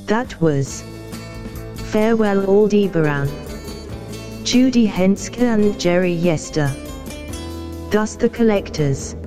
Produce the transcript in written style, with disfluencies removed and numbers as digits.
That was Farewell Aldebaran, Judy Henske and Jerry Yester. Thus the collectors